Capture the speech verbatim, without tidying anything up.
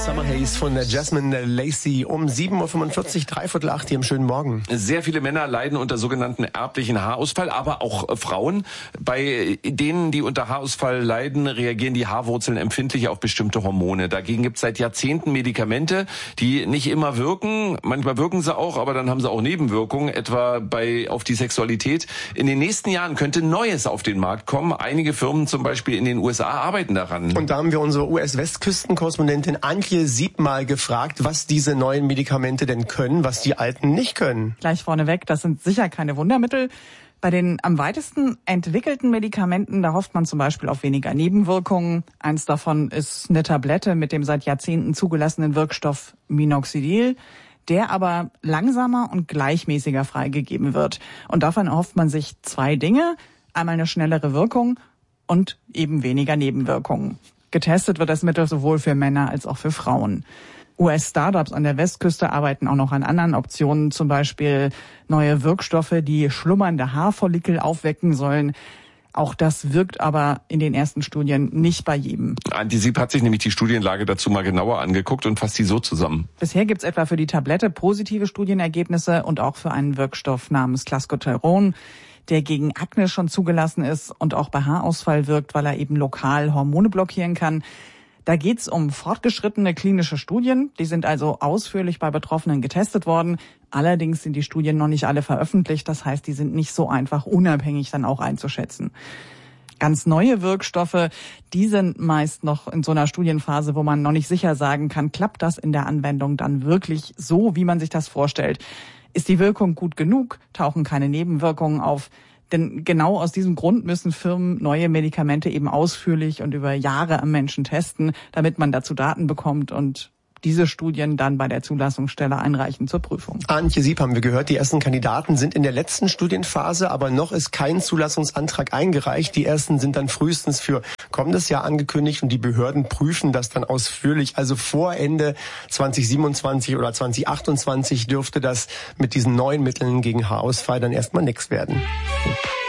Summer Haze von Jasmine Lacey um sieben Uhr fünfundvierzig, dreiviertel acht hier im schönen Morgen. Sehr viele Männer leiden unter sogenannten erblichen Haarausfall, aber auch äh, Frauen. Bei denen, die unter Haarausfall leiden, reagieren die Haarwurzeln empfindlich auf bestimmte Hormone. Dagegen gibt es seit Jahrzehnten Medikamente, die nicht immer wirken. Manchmal wirken sie auch, aber dann haben sie auch Nebenwirkungen, etwa bei auf die Sexualität. In den nächsten Jahren könnte Neues auf den Markt kommen. Einige Firmen zum Beispiel in den U S A arbeiten daran. Und da haben wir unsere U S-Westküstenkorrespondentin Antje Sieb mal gefragt, was diese neuen Medikamente denn können, was die alten nicht können. Gleich vorneweg, das sind sicher keine Wundermittel. Bei den am weitesten entwickelten Medikamenten, da hofft man zum Beispiel auf weniger Nebenwirkungen. Eins davon ist eine Tablette mit dem seit Jahrzehnten zugelassenen Wirkstoff Minoxidil, der aber langsamer und gleichmäßiger freigegeben wird. Und davon erhofft man sich zwei Dinge. Einmal eine schnellere Wirkung und eben weniger Nebenwirkungen. Getestet wird das Mittel sowohl für Männer als auch für Frauen. U S-Startups an der Westküste arbeiten auch noch an anderen Optionen, zum Beispiel neue Wirkstoffe, die schlummernde Haarfollikel aufwecken sollen. Auch das wirkt aber in den ersten Studien nicht bei jedem. Antje Sieb hat sich nämlich die Studienlage dazu mal genauer angeguckt und fasst sie so zusammen. Bisher gibt es etwa für die Tablette positive Studienergebnisse und auch für einen Wirkstoff namens Clascoterone, der gegen Akne schon zugelassen ist und auch bei Haarausfall wirkt, weil er eben lokal Hormone blockieren kann. Da geht's um fortgeschrittene klinische Studien. Die sind also ausführlich bei Betroffenen getestet worden. Allerdings sind die Studien noch nicht alle veröffentlicht. Das heißt, die sind nicht so einfach unabhängig dann auch einzuschätzen. Ganz neue Wirkstoffe, die sind meist noch in so einer Studienphase, wo man noch nicht sicher sagen kann, klappt das in der Anwendung dann wirklich so, wie man sich das vorstellt. Ist die Wirkung gut genug? Tauchen keine Nebenwirkungen auf? Denn genau aus diesem Grund müssen Firmen neue Medikamente eben ausführlich und über Jahre am Menschen testen, damit man dazu Daten bekommt und diese Studien dann bei der Zulassungsstelle einreichen zur Prüfung. Antje Sieb haben wir gehört, die ersten Kandidaten sind in der letzten Studienphase, aber noch ist kein Zulassungsantrag eingereicht. Die ersten sind dann frühestens für kommendes Jahr angekündigt und die Behörden prüfen das dann ausführlich. Also vor Ende zwanzig siebenundzwanzig oder zwanzig achtundzwanzig dürfte das mit diesen neuen Mitteln gegen Haarausfall dann erstmal nichts werden.